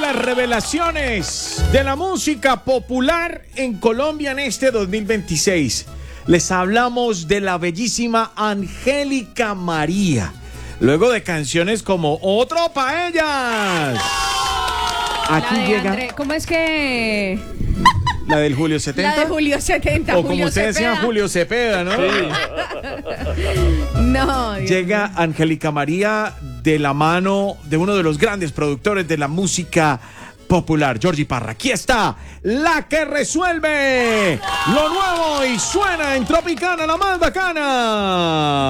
las revelaciones de la música popular en Colombia en este 2026. Les hablamos de la bellísima Angélica María. Luego de canciones como Otro pa' ellas. Aquí llega André, ¿cómo es que? la del Julio 70. La de Julio 70. O como ustedes decían, Julio Cepeda, ¿no? No. Dios Llega mío. Angélica María de la mano de uno de los grandes productores de la música popular, Jordi Parra. Aquí está, la que resuelve lo nuevo y suena en Tropicana, la más bacana.